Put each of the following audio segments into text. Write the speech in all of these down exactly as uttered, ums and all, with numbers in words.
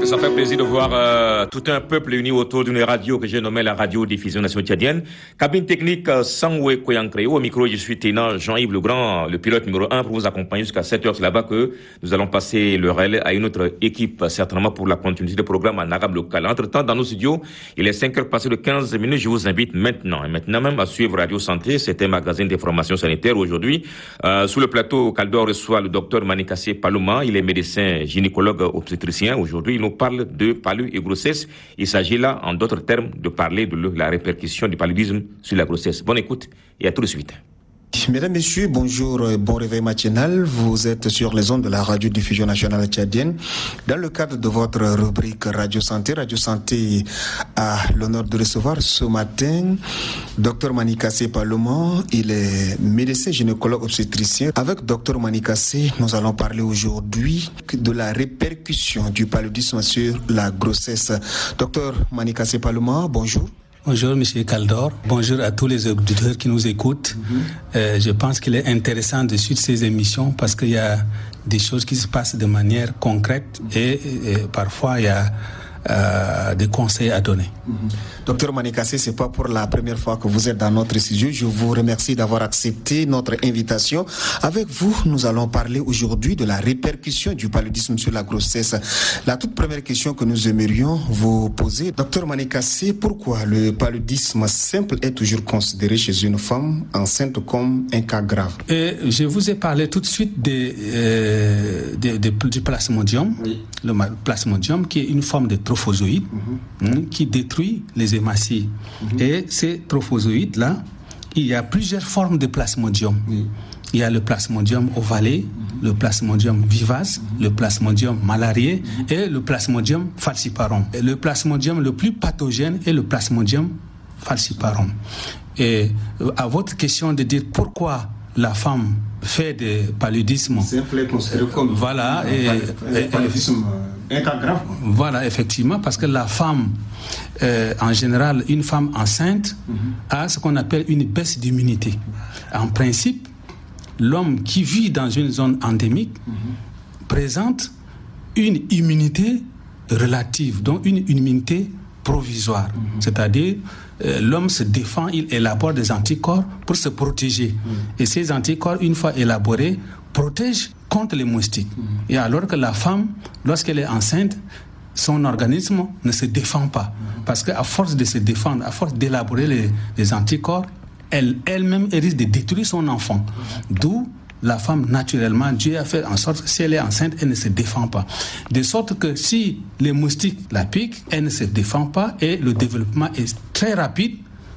ça fait plaisir de voir euh, tout un peuple uni autour d'une radio que j'ai nommée la Radio Diffusion Nationale Tchadienne. Cabine technique euh, Sangwe Koyankre. Au micro, je suis Ténant Jean-Yves Legrand, le pilote numéro un pour vous accompagner jusqu'à sept heures. C'est là-bas que nous allons passer le relais à une autre équipe, certainement pour la continuité du programme en arabe local. Entre-temps, dans nos studios, il est cinq heures passées de quinze minutes. Je vous invite maintenant, et maintenant même, à suivre Radio Santé. C'est un magazine d'information sanitaire aujourd'hui. Euh, sous le plateau, Caldor reçoit le docteur Manikassé Paloma. Il est médecin gynécologue obstétricien. Aujourd'hui, il nous parle de palud et grossesse. Il s'agit là, en d'autres termes, de parler de la répercussion du paludisme sur la grossesse. Bonne écoute et à tout de suite. Mesdames, Messieurs, bonjour, bon réveil matinal. Vous êtes sur les ondes de la Radio Diffusion Nationale Tchadienne. Dans le cadre de votre rubrique Radio Santé, Radio Santé a l'honneur de recevoir ce matin Dr Manikassé Paloma. Il est médecin gynécologue obstétricien. Avec Dr Manikassé, nous allons parler aujourd'hui de la répercussion du paludisme sur la grossesse. Dr Manikassé Paloma, bonjour. Bonjour M. Caldor, bonjour à tous les auditeurs qui nous écoutent. Mm-hmm. Euh, je pense qu'il est intéressant de suivre ces émissions parce qu'il y a des choses qui se passent de manière concrète et, et, et parfois il y a euh, des conseils à donner. Mm-hmm. Docteur Manikassé, c'est pas pour la première fois que vous êtes dans notre studio. Je vous remercie d'avoir accepté notre invitation. Avec vous, nous allons parler aujourd'hui de la répercussion du paludisme sur la grossesse. La toute première question que nous aimerions vous poser, docteur Manikassé, pourquoi le paludisme simple est toujours considéré chez une femme enceinte comme un cas grave? Et je vous ai parlé tout de suite des, euh, des, des, du plasmodium, oui. Le plasmodium qui est une forme de trophozoïde mm-hmm. hein, qui détruit les hématies. Mm-hmm. Et ces trophozoïdes-là, il y a plusieurs formes de plasmodium. Mm-hmm. Il y a le plasmodium ovalé, mm-hmm. le plasmodium vivace, mm-hmm. le plasmodium malarié mm-hmm. et le plasmodium falciparum. Et le plasmodium le plus pathogène est le plasmodium falciparum. Et à votre question de dire pourquoi la femme fait des paludismes, c'est considéré comme voilà, et, et, paludisme un cas grave. Voilà, effectivement, parce que la femme, euh, en général, une femme enceinte mm-hmm. a ce qu'on appelle une baisse d'immunité. En principe, l'homme qui vit dans une zone endémique mm-hmm. présente une immunité relative, donc une immunité provisoire. Mm-hmm. C'est-à-dire, euh, l'homme se défend, il élabore des anticorps pour se protéger. Mm-hmm. Et ces anticorps, une fois élaborés, protègent contre les moustiques. Mm-hmm. Et alors que la femme, lorsqu'elle est enceinte, son organisme ne se défend pas. Mm-hmm. Parce qu'à force de se défendre, à force d'élaborer les, les anticorps, elle, elle-même elle risque de détruire son enfant. Mm-hmm. D'où la femme, naturellement, Dieu a fait en sorte que si elle est enceinte, elle ne se défend pas. De sorte que si les moustiques la piquent, elle ne se défend pas et le développement est très rapide.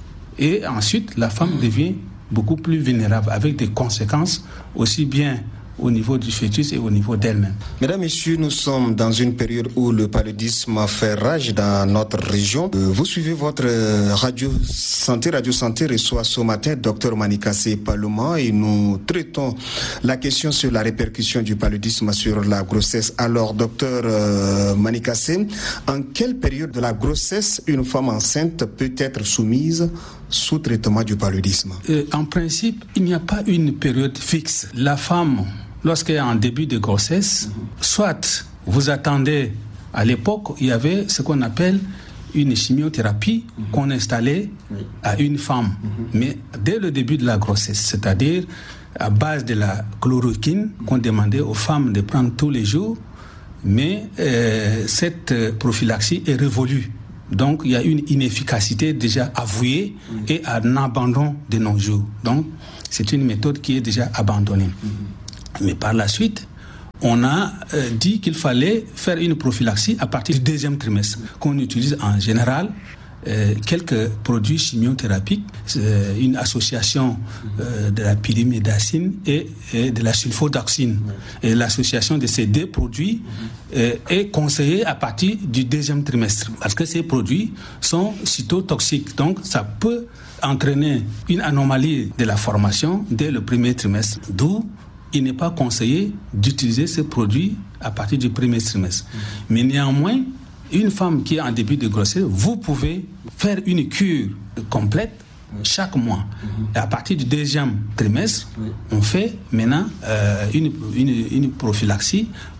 Et ensuite, la femme devient beaucoup plus vulnérable avec des conséquences aussi bien au niveau du fœtus et au niveau d'elle-même. Mesdames, Messieurs, nous sommes dans une période où le paludisme fait rage dans notre région. Vous suivez votre radio santé. Radio Santé reçoit ce matin Dr Manikassé Paloma et nous traitons la question sur la répercussion du paludisme sur la grossesse. Alors, docteur euh, Manikassé, en quelle période de la grossesse une femme enceinte peut être soumise sous traitement du paludisme? euh, En principe, il n'y a pas une période fixe. La femme, lorsqu'elle est en début de grossesse, mm-hmm. soit vous attendez, à l'époque, il y avait ce qu'on appelle une chimiothérapie mm-hmm. qu'on installait oui. à une femme, mm-hmm. mais dès le début de la grossesse, c'est-à-dire à base de la chloroquine mm-hmm. qu'on demandait aux femmes de prendre tous les jours, mais euh, cette prophylaxie est révolue. Donc, il y a une inefficacité déjà avouée mmh. et un abandon de nos jours. Donc, c'est une méthode qui est déjà abandonnée. Mmh. Mais par la suite, on a euh, dit qu'il fallait faire une prophylaxie à partir du deuxième trimestre, mmh. qu'on utilise en général euh, quelques produits chimiothérapiques, euh, une association euh, de la pyrimidacine et, et de la sulfodoxine. Mmh. Et l'association de ces deux produits mmh. euh, est conseillée à partir du deuxième trimestre, parce que ces produits sont cytotoxiques, donc ça peut entraîner une anomalie de la formation dès le premier trimestre, d'où il n'est pas conseillé d'utiliser ces produits à partir du premier trimestre. Mmh. Mais néanmoins, une femme qui est en début de grossesse, vous pouvez faire une cure complète chaque mois. Mm-hmm. Et à partir du deuxième trimestre, oui. on fait maintenant euh, une, une, une prophylaxie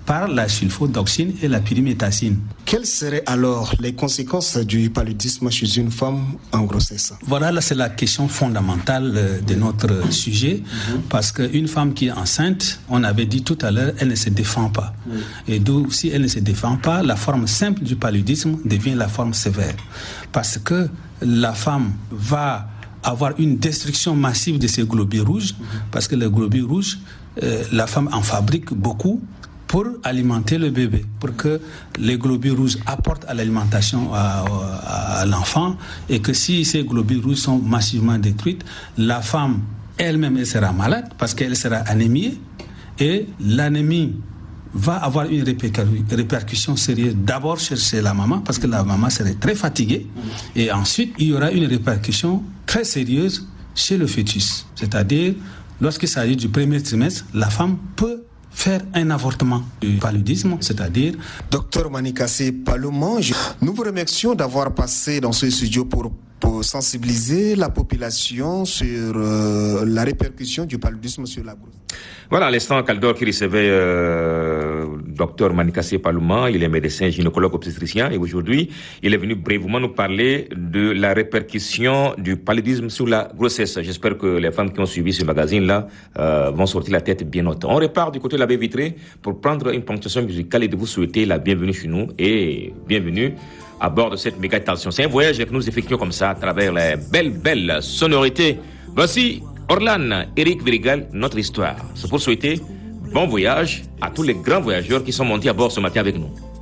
par la sulfodoxine et la pyriméthacine. Quelles seraient alors les conséquences du paludisme chez une femme en grossesse? Voilà, là, c'est la question fondamentale de notre sujet, mmh. parce qu'une femme qui est enceinte, on avait dit tout à l'heure, elle ne se défend pas. Mmh. Et d'où, si elle ne se défend pas, la forme simple du paludisme devient la forme sévère. Parce que la femme va avoir une destruction massive de ses globules rouges, mmh. parce que les globules rouges, euh, la femme en fabrique beaucoup pour alimenter le bébé, pour que les globules rouges apportent à l'alimentation à, à, à l'enfant, et que si ces globules rouges sont massivement détruits, la femme elle-même elle sera malade parce qu'elle sera anémiée, et l'anémie va avoir une répercussion sérieuse d'abord chez la maman, parce que la maman serait très fatiguée, et ensuite il y aura une répercussion très sérieuse chez le fœtus. C'est-à-dire, lorsqu'il s'agit du premier trimestre, la femme peut faire un avortement du paludisme, c'est-à-dire... Docteur Manikassé Paloman, je... nous vous remercions d'avoir passé dans ce studio pour, pour sensibiliser la population sur euh, la répercussion du paludisme sur la grossesse. Voilà, à l'instant, Caldor qui recevait euh, docteur Manikassé Paloman, il est médecin gynécologue obstétricien, et aujourd'hui, il est venu brièvement nous parler de la répercussion du paludisme sur la grossesse. J'espère que les femmes qui ont suivi ce magazine-là euh, vont sortir la tête bien haute. On repart du côté de la baie vitrée pour prendre une ponctuation musicale et de vous souhaiter la bienvenue chez nous et bienvenue à bord de cette méga station. C'est un voyage que nous effectuons comme ça à travers les belles, belles sonorités. Voici Orlan, Eric Verigal, notre histoire. C'est pour souhaiter bon voyage à tous les grands voyageurs qui sont montés à bord ce matin avec nous.